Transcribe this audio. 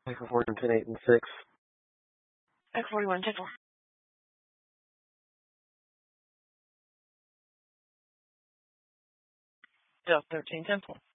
Echo 4, 10, 8, and 6. Echo 41, 10, 4. Delta 13, 10, 4.